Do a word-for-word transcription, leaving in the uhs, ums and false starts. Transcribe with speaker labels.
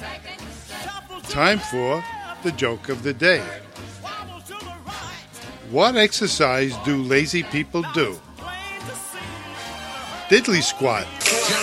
Speaker 1: Time for the joke of the day. What exercise do lazy people do? Diddly squat.